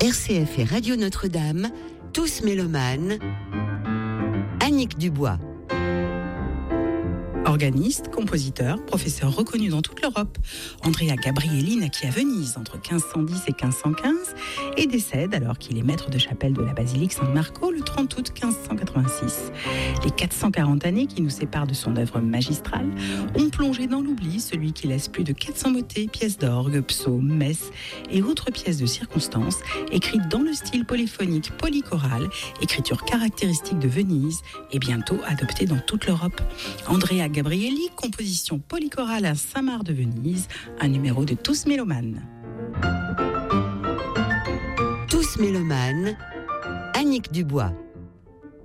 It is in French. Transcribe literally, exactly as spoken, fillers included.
R C F et Radio Notre-Dame, tous mélomanes, Annick Dubois. Organiste, compositeur, professeur reconnu dans toute l'Europe, Andrea Gabrieli naquit à Venise entre quinze cent dix et quinze cent quinze et décède alors qu'il est maître de chapelle de la basilique San Marco le trente août quinze cent quatre-vingt-six. Les quatre cent quarante années qui nous séparent de son œuvre magistrale ont plongé dans l'oubli celui qui laisse plus de quatre cents motets, pièces d'orgue, psaumes, messes et autres pièces de circonstance écrites dans le style polyphonique polychoral, écriture caractéristique de Venise et bientôt adoptée dans toute l'Europe. Andrea Gabrieli, composition polychorale à Saint-Marc de Venise, un numéro de Tous mélomanes. Tous mélomanes, Annick Dubois.